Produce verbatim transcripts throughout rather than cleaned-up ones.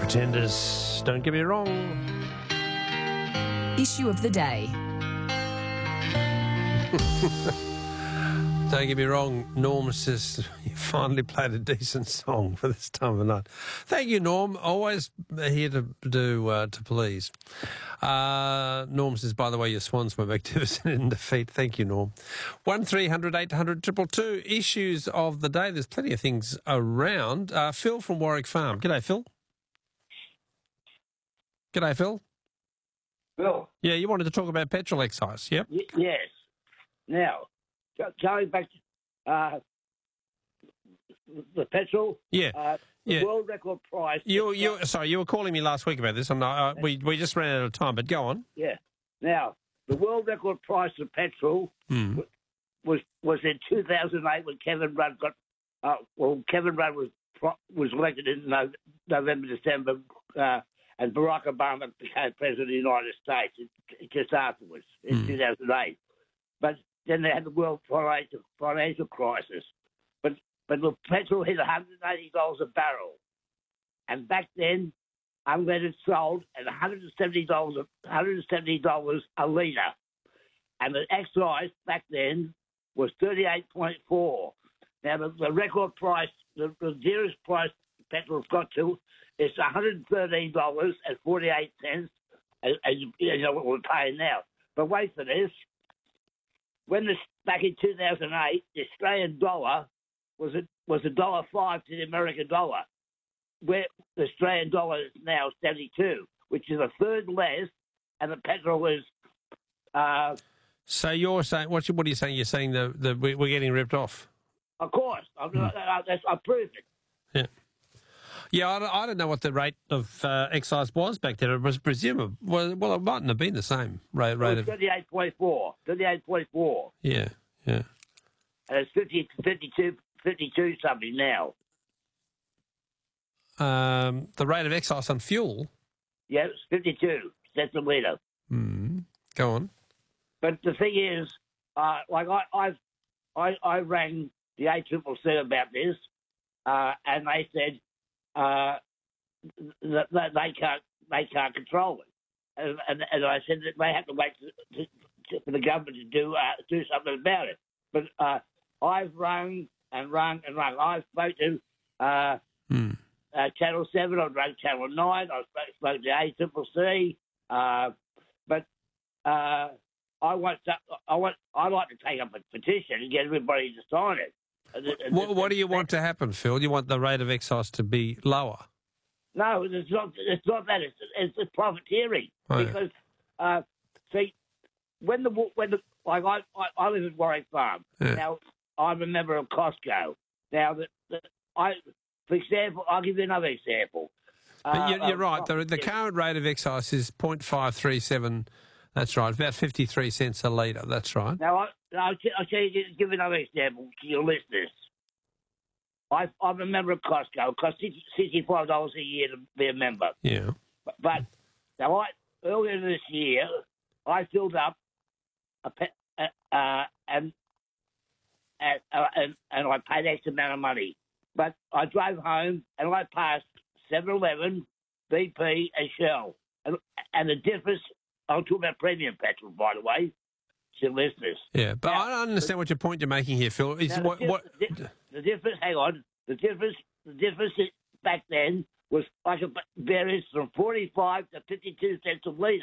Pretenders, don't get me wrong. Issue of the day. Don't get me wrong, Norm says you finally played a decent song for this time of night. Thank you, Norm. Always here to do uh, to please. Uh, Norm says, by the way, your Swans were magnificent in defeat. Thank you, Norm. One three hundred eight hundred two two two. Issues of the day. There's plenty of things around. Uh, Phil from Warwick Farm. G'day, Phil. G'day, Phil. Phil. Yeah, you wanted to talk about petrol excise, yep? Y- yes. Now, go- going back to uh, the petrol. Yeah. Uh, the Yeah. world record price. You, you, sorry, you were calling me last week about this, and uh, we we just ran out of time. But go on. Yeah. Now, the world record price of petrol Mm. was was in two thousand eight when Kevin Rudd got. Uh, well, Kevin Rudd was pro- was elected in no- November, December, uh, and Barack Obama became president of the United States just afterwards in Mm. two thousand eight. But then they had the world financial financial crisis. But but the petrol hit one hundred eighty dollars a barrel, and back then, unleaded sold at one hundred seventy dollars one hundred seventy dollars a litre, and the excise back then was thirty-eight point four. Now the, the record price, the, the dearest price petrol's got to is one hundred thirteen dollars and forty-eight cents, as, as you you know what we're paying now. But wait for this. When this back in two thousand eight, the Australian dollar was a was a dollar five to the American dollar, where the Australian dollar is now seventy-two, which is a third less, and the petrol is. Uh, So you're saying what? You, what are you saying? You're saying that the, we- we're getting ripped off. of course, I, I, I, I proved it. Yeah. Yeah, I don't, I don't know what the rate of uh, excise was back then. It was presumable. Well, well, it mightn't have been the same rate, It rate was of. thirty-eight point four, thirty-eight point four, Yeah, yeah. and it's fifty, fifty-two, fifty-two something now. Um, the rate of excise on fuel. Yeah, it's fifty-two cents a litre. Mm, go on. But the thing is, uh, like I, I've, I, I rang the A C C C about this, uh, and they said uh, that, that they can't, they can't control it, and, and, and I said that they have to wait to, to, to, for the government to do uh, do something about it. But uh, I've rung and rung and rung. I spoke to uh, Mm. uh, Channel Seven. I rang Channel Nine. I spoke, spoke to A C C C, uh, but. Uh, I want, to, I want, I like to take up a petition and get everybody to sign it. And, and, What, what do you want to happen, Phil? You want the rate of excise to be lower? No, it's not. It's not that. It's it's, it's profiteering Oh, yeah. because, uh, see, when the when the like I I, I live in Warwick Farm. Yeah. Now I'm a member of Costco. Now the, the I, for example, I'll give you another example. But Uh, you're, you're uh, right. The, the current rate of excise is point five three seven. That's right. About fifty-three cents a litre. That's right. Now, I, I'll, t- I'll tell you, give another example to your listeners. I, I'm a member of Costco. It costs sixty-five dollars a year to be a member. Yeah. But, but now, I, earlier this year, I filled up a pe- uh, uh, and, and, uh, and and I paid X amount of money. But I drove home and I passed seven eleven, B P, and Shell. And, and the difference, I'll talk about premium petrol, by the way, to listeners. Yeah, but Now, I don't understand what your point you're making here, Phil. Is Now, what, the, what? di- the, the difference, hang on, the difference, the difference is- back then was like a varies from forty-five to fifty-two cents a litre.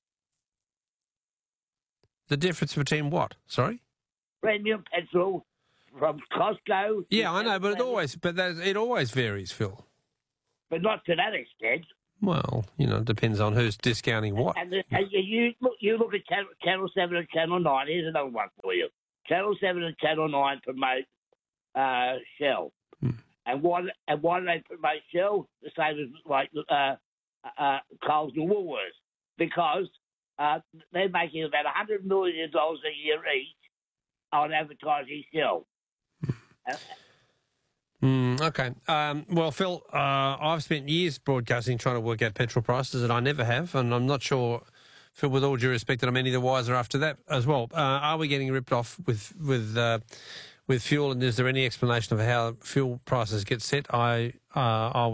The difference between what? Sorry. Premium petrol from Costco. Yeah, I know, but it always, but that, it always varies, Phil. but not to that extent. Well, you know, it depends on who's discounting what. And, the, and you, you look, you look at Channel, Channel Seven and Channel Nine. Here's another one for you. Channel Seven and Channel Nine promote uh, Shell, Hmm. and why and why do they promote Shell? The same as like uh, uh, Coles and Woolworths, because uh, they're making about a hundred million dollars a year each on advertising Shell. Uh, Mm, okay. Um, well, Phil, uh, I've spent years broadcasting trying to work out petrol prices, and I never have, and I'm not sure, Phil, with all due respect, that I'm any the wiser after that as well. Uh, are we getting ripped off with with uh, with fuel, and is there any explanation of how fuel prices get set? I uh, I would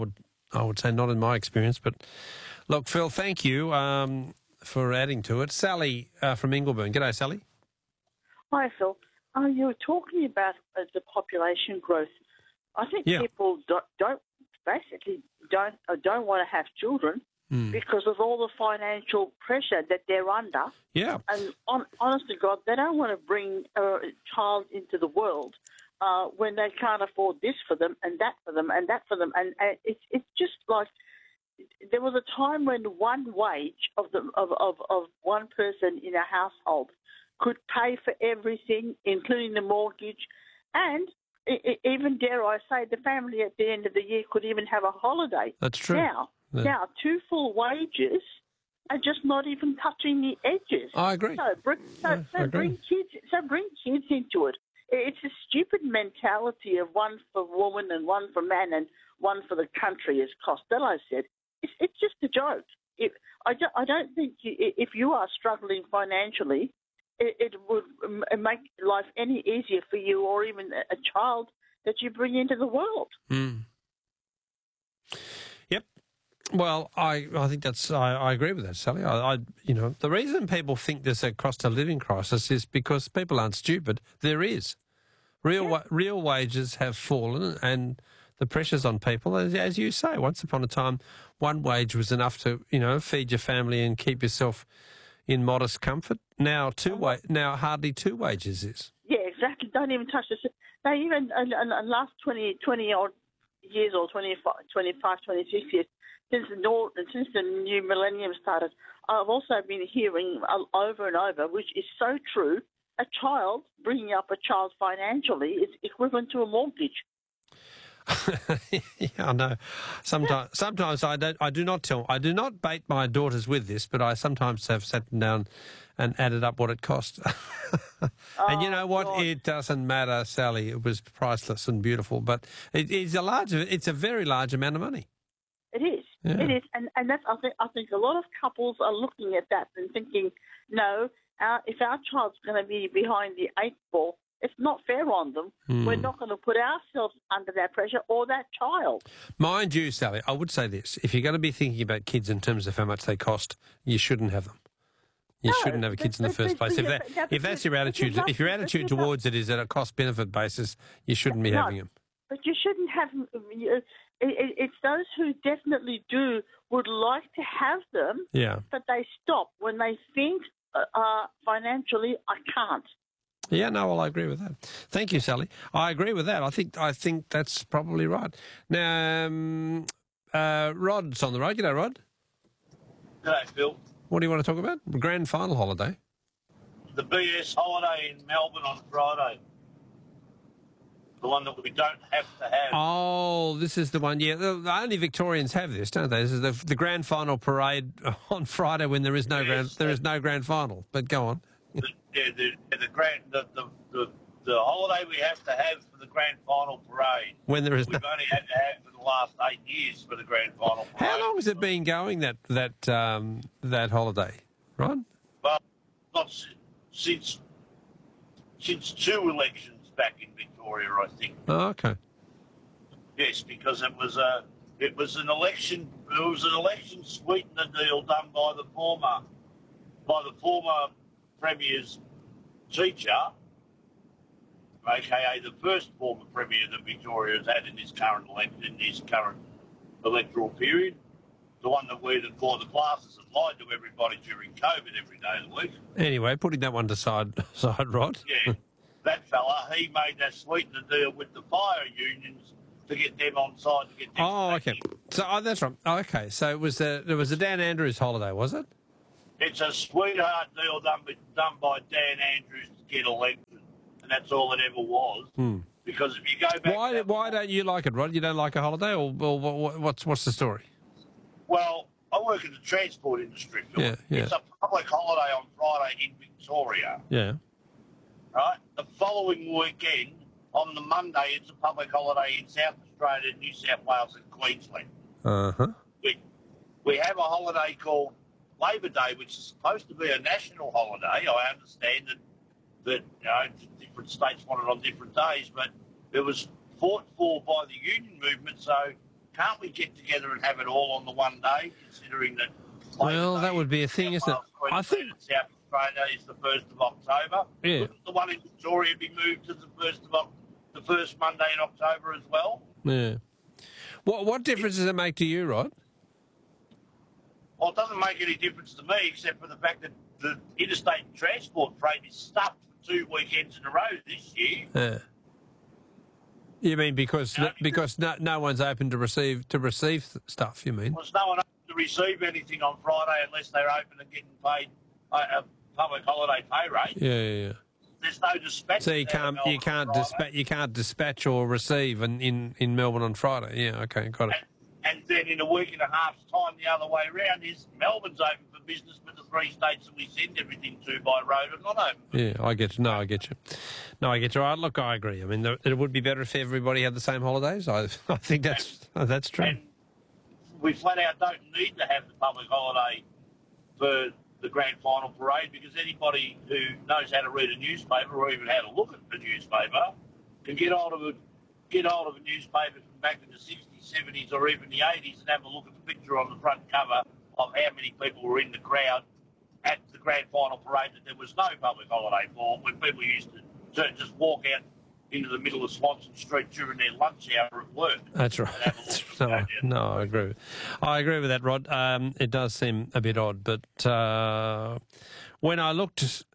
I would say not in my experience. But look, Phil, thank you um, for adding to it. Sally uh, from Ingleburn. G'day, Sally. Hi, Phil. Uh, you were talking about uh, the population growth. I think Yeah. people don't, don't basically don't uh, don't want to have children Mm. because of all the financial pressure that they're under. Yeah. And on, honest to God, they don't want to bring a child into the world uh, when they can't afford this for them and that for them and that for them. And, and it's it's just like there was a time when one wage of the of, of, of one person in a household could pay for everything, including the mortgage, and e- e- even, dare I say, the family at the end of the year could even have a holiday. That's true. Now, Yeah. now two full wages are just not even touching the edges. I agree. So, bring, so, Yeah, I so agree. bring kids. So bring kids into it. It's a stupid mentality of one for woman and one for man and one for the country, as Costello said. It's, it's just a joke. It, I, don't, I don't think you, if you are struggling financially, it, it would m- make life any easier for you or even a, a child that you bring into the world. Mm. Yep. Well, I, I think that's I, I agree with that, Sally. I, I you know the reason people think there's a cost of living crisis is because people aren't stupid. There is real Yeah. wa- real wages have fallen, and the pressures on people, as, as you say, once upon a time, one wage was enough to you know feed your family and keep yourself in modest comfort. Now two wa- now hardly two wages is. Yeah, exactly. Don't even touch this. They even, in the last twenty, twenty odd years or twenty-five, twenty-five, twenty-six years, since the, Nor- since the new millennium started, I've also been hearing uh, over and over, which is so true, a child, bringing up a child financially is equivalent to a mortgage. Yeah, I know. Sometimes, sometimes I don't. I do not tell. I do not bait my daughters with this, but I sometimes have sat them down and added up what it cost. And you Oh, know what? God. It doesn't matter, Sally. It was priceless and beautiful, but it is a large. It's a very large amount of money. It is. Yeah. It is, and and that's I think I think a lot of couples are looking at that and thinking, no, our, if our child's going to be behind the eight ball, it's not fair on them. Hmm. We're not going to put ourselves under that pressure or that child. Mind you, Sally, I would say this: if you're going to be thinking about kids in terms of how much they cost, you shouldn't have them. You No, shouldn't have but- kids in the but- first but- place. If but- that, but- if that's your but you attitude, must- if your but attitude you towards it is at a cost benefit basis, you shouldn't be No. having them. But you shouldn't have. It, it, it's those who definitely do would like to have them, Yeah. but they stop when they think uh, uh, financially I can't. Yeah, no, well, I agree with that. Thank you, Sally. I agree with that. I think I think that's probably right. Now, um, uh, Rod's on the road. G'day, Rod. G'day, Phil. What do you want to talk about? Grand final holiday. The B S holiday in Melbourne on Friday. The one that we don't have to have. Oh, this is the one. Yeah, the, the only Victorians have this, don't they? This is the, the grand final parade on Friday when there is no Yes, grand there is that- no grand final. But go on. The, yeah, the, the grand, the, the, the, the holiday we have to have for the grand final parade. When there is no. We've only had to have for the last eight years for the grand final parade. How long has it been going that that um, that holiday, Rod? Well, not si- since since two elections back in Victoria, I think. Oh, okay. Yes, because it was a it was an election it was an election sweetener deal done by the former by the former Premier's teacher, aka the first former Premier that Victoria has had in this current election in this current electoral period. The one that we for the classes and lied to everybody during COVID every day of the week. Anyway, putting that one to side, side, Rod. Yeah. That fella, he made that sweetener deal with the fire unions to get them on side to get them Oh, back okay. in. So oh, that's right. Oh, okay, so it was a, it was a Dan Andrews holiday, was it? It's a sweetheart deal done, with, done by Dan Andrews to get elected, and that's all it ever was. Hmm. Because if you go back... Why to- why don't you like it, Rod? You don't like a holiday, or, or what, what's what's the story? Well, I work in the transport industry, Phil. Yeah, yeah. It's a public holiday on Friday in Victoria, Yeah. right? The following weekend, on the Monday, it's a public holiday in South Australia, New South Wales and Queensland. Uh huh. We, we have a holiday called Labor Day, which is supposed to be a national holiday. I understand that, that you know, different states want it on different days, but it was fought for by the union movement, so can't we get together and have it all on the one day, considering that... Well, that would be a thing, isn't it? I think... South Australia is the first of October. Yeah. Couldn't the one in Victoria be moved to the first of Oc- the first Monday in October as well? Yeah. What what difference does it make to you, Rod? Well, it doesn't make any difference to me, except for the fact that the interstate transport freight is stuffed for two weekends in a row this year. Yeah. You mean because No, because no, no one's open to receive to receive stuff? You mean? There's no one open to receive anything on Friday unless they're open and getting paid a, a public holiday pay rate. Yeah, yeah, yeah. There's no dispatch. So you can't you can't dispatch you can't dispatch or receive in, in, in Melbourne on Friday. Yeah, okay, got it. And, and then in a week and a half's time, the other way around is Melbourne's open for business, but the three states that we send everything to by road are not open. Yeah, I get you. No, I get you. No, I get you. Right, look, I agree. I mean, there, it would be better if everybody had the same holidays. I I think that's and, that's true. And we flat out don't need to have the public holiday for the grand final parade, because anybody who knows how to read a newspaper or even how to look at the newspaper can get hold of a get hold of a newspaper from back in the sixties, seventies, or even the eighties and have a look at the picture on the front cover of how many people were in the crowd at the grand final parade that there was no public holiday for, when people used to, to just walk out into the middle of Swanson Street during their lunch hour at work. That's right. No, no, I agree. With, I agree with that, Rod. Um, it does seem a bit odd, but uh, when I looked,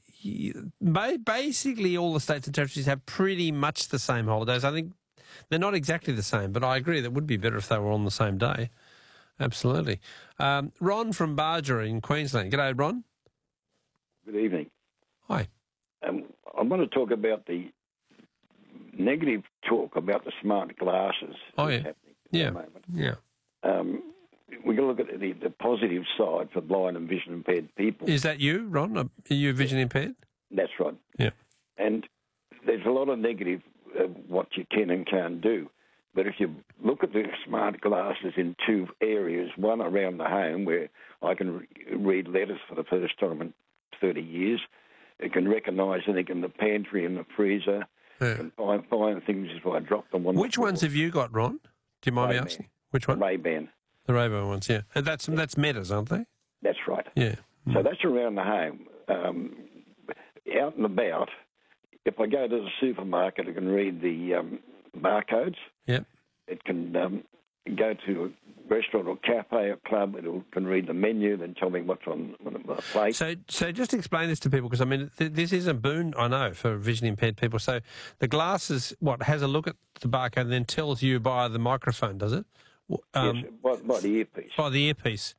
basically all the states and territories have pretty much the same holidays. I think they're not exactly the same, but I agree that would be better if they were on the same day. Absolutely. Um, Ron from Barger in Queensland. G'day, Ron. Good evening. Hi. Um, I want to talk about the negative talk about the smart glasses. Oh, yeah. Happening at Yeah. the moment. Yeah. Um, we've got to look at the, the positive side for blind and vision impaired people. Is that you, Ron? Are you vision impaired? That's right. Yeah. And there's a lot of negative of what you can and can't do. But if you look at the smart glasses in two areas, one around the home where I can re- read letters for the first time in thirty years, it can recognise anything in the pantry and the freezer, Yeah. can find, find things if I drop them on Which the ones have you got, Ron? Do you mind me Ray-Ban. asking? Which one? Ray-Ban. The Ray-Ban ones, yeah. And that's that's Metas, aren't they? That's right. Yeah. So that's around the home. Um, out and about, if I go to the supermarket, I can read the um, barcodes. Yep. It can um, go to a restaurant or cafe or club. It can read the menu, then tell me what's on, on the plate. So, so just explain this to people, because I mean, th- this is a boon, I know, for vision impaired people. So, the glasses, what has a look at the barcode and then tells you by the microphone, does it? Um, yes, by, by the earpiece. By the earpiece.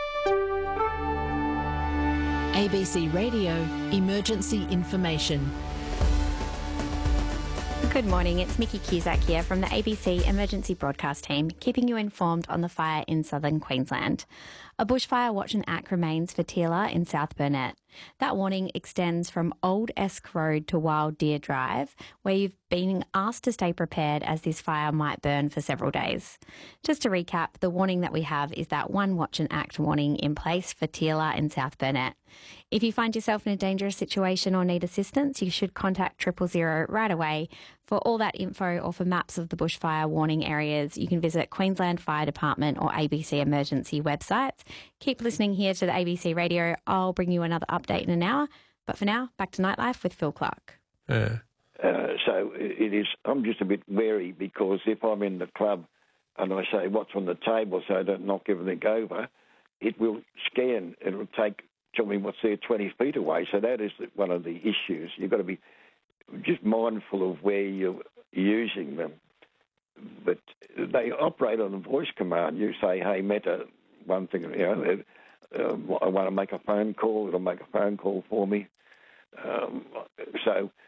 A B C Radio Emergency Information. Good morning, it's Mickey Cusack here from the A B C Emergency Broadcast Team, keeping you informed on the fire in southern Queensland. A bushfire watch and act remains for Teela in South Burnett. That warning extends from Old Esk Road to Wild Deer Drive, where you've been asked to stay prepared as this fire might burn for several days. Just to recap, the warning that we have is that one watch and act warning in place for Teela in South Burnett. If you find yourself in a dangerous situation or need assistance, you should contact triple zero right away. For all that info or for maps of the bushfire warning areas, you can visit Queensland Fire Department or A B C Emergency websites. Keep listening here to the A B C Radio. I'll bring you another update in an hour. But for now, back to Nightlife with Phil Clark. Yeah. Uh, so it is. I'm just a bit wary, because if I'm in the club and I say what's on the table so I don't knock everything over, it will scan. It will take, tell me what's there twenty feet away. So that is one of the issues. You've got to be just mindful of where you're using them. But they operate on a voice command. You say, hey, Meta, one thing, you know, uh, I want to make a phone call. It'll make a phone call for me. Um, so